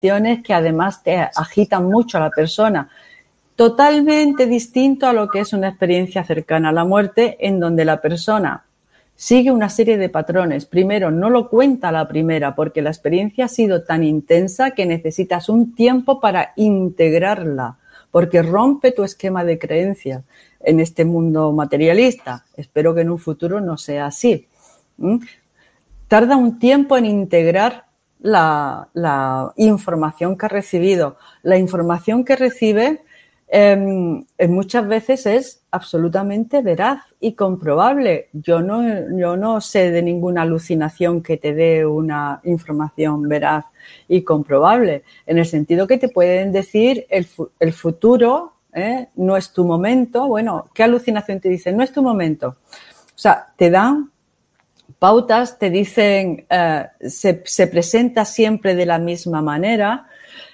que además te agitan mucho a la persona. Totalmente distinto a lo que es una experiencia cercana a la muerte, en donde la persona sigue una serie de patrones. Primero, no lo cuenta a la primera porque la experiencia ha sido tan intensa que necesitas un tiempo para integrarla, porque rompe tu esquema de creencias en este mundo materialista. Espero que en un futuro no sea así. Tarda un tiempo en integrar la información que ha recibido. La información que recibe muchas veces es absolutamente veraz y comprobable. Yo no sé de ninguna alucinación que te dé una información veraz y comprobable, en el sentido que te pueden decir el futuro, no es tu momento. Bueno, ¿qué alucinación te dice? No es tu momento. O sea, te dan pautas, te dicen, se presenta siempre de la misma manera.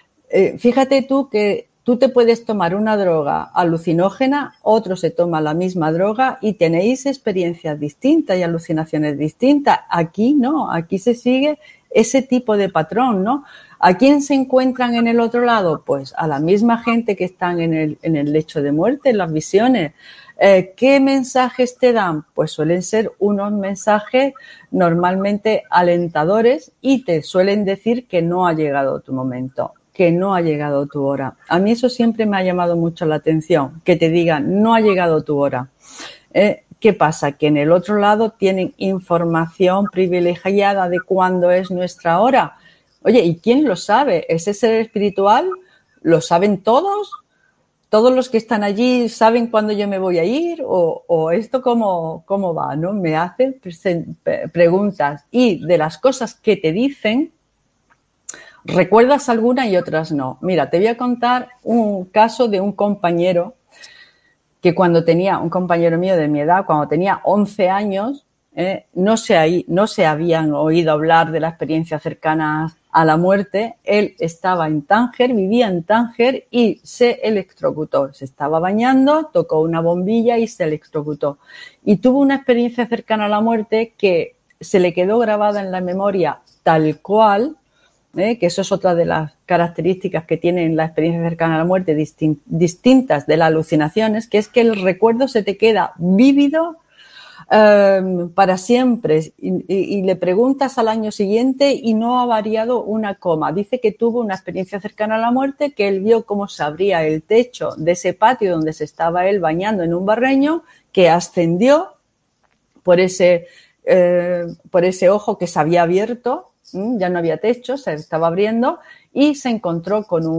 Fíjate tú que tú te puedes tomar una droga alucinógena, otro se toma la misma droga y tenéis experiencias distintas y alucinaciones distintas. Aquí no, aquí se sigue ese tipo de patrón, ¿no? ¿A quién se encuentran en el otro lado? Pues a la misma gente que están en el lecho de muerte, en las visiones. ¿Qué mensajes te dan? Pues suelen ser unos mensajes normalmente alentadores y te suelen decir que no ha llegado tu momento, que no ha llegado tu hora. A mí eso siempre me ha llamado mucho la atención, que te digan no ha llegado tu hora. ¿Qué pasa? Que en el otro lado tienen información privilegiada de cuándo es nuestra hora. Oye, ¿y quién lo sabe? ¿Ese ser espiritual? ¿Lo saben todos? ¿Todos los que están allí saben cuándo yo me voy a ir? ¿O esto cómo va, ¿no? Me hacen preguntas y de las cosas que te dicen, recuerdas algunas y otras no. Mira, te voy a contar un caso de un compañero que un compañero mío de mi edad, cuando tenía 11 años, no se habían oído hablar de la experiencia cercana a la muerte. Él estaba en Tánger, vivía en Tánger y se electrocutó. Se estaba bañando, tocó una bombilla y se electrocutó. Y tuvo una experiencia cercana a la muerte que se le quedó grabada en la memoria tal cual, que eso es otra de las características que tienen la experiencia cercana a la muerte distintas de las alucinaciones, que es que el recuerdo se te queda vívido para siempre y le preguntas al año siguiente y no ha variado una coma. Dice que tuvo una experiencia cercana a la muerte, que él vio cómo se abría el techo de ese patio donde se estaba él bañando en un barreño, que ascendió por ese ojo que se había abierto, ya no había techo, se estaba abriendo, y se encontró con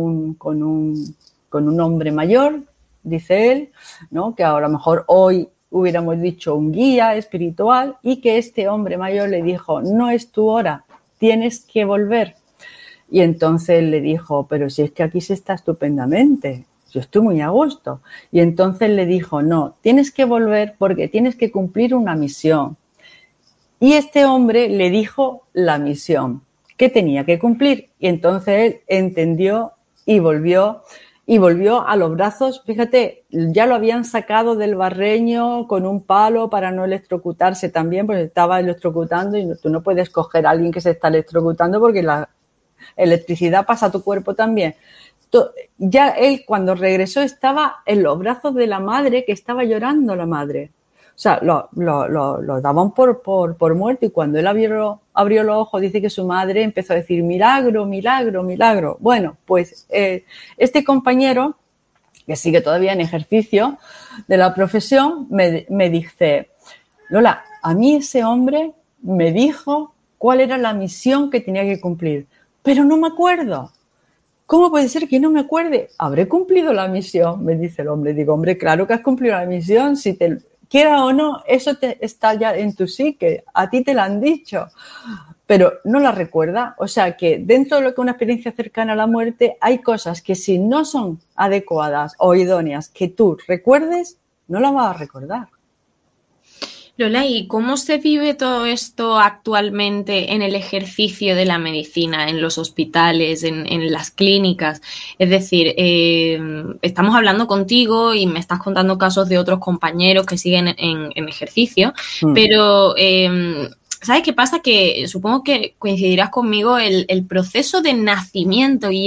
un hombre mayor, dice él, ¿no? Que a lo mejor hoy hubiéramos dicho un guía espiritual, y que este hombre mayor le dijo, no es tu hora, tienes que volver. Y entonces le dijo, pero si es que aquí se está estupendamente, yo estoy muy a gusto. Y entonces le dijo, no, tienes que volver porque tienes que cumplir una misión. Y este hombre le dijo la misión que tenía que cumplir. Y entonces él entendió y volvió a los brazos. Fíjate, ya lo habían sacado del barreño con un palo para no electrocutarse también, porque estaba electrocutando y tú no puedes coger a alguien que se está electrocutando porque la electricidad pasa a tu cuerpo también. Ya él, cuando regresó, estaba en los brazos de la madre, que estaba llorando la madre. O sea, lo daban por muerto, y cuando él abrió los ojos, dice que su madre empezó a decir milagro, milagro, milagro. Bueno, pues este compañero, que sigue todavía en ejercicio de la profesión, me dice, Lola, a mí ese hombre me dijo cuál era la misión que tenía que cumplir, pero no me acuerdo. ¿Cómo puede ser que no me acuerde? ¿Habré cumplido la misión? Me dice el hombre. Digo, hombre, claro que has cumplido la misión, si te quiera o no, eso está ya en tu psique, a ti te lo han dicho, pero no la recuerda. O sea que dentro de lo que es una experiencia cercana a la muerte, hay cosas que si no son adecuadas o idóneas que tú recuerdes, no las vas a recordar. Lola, ¿y cómo se vive todo esto actualmente en el ejercicio de la medicina, en los hospitales, en las clínicas? Es decir, estamos hablando contigo y me estás contando casos de otros compañeros que siguen en ejercicio, pero ¿sabes qué pasa? Que supongo que coincidirás conmigo, el proceso de nacimiento y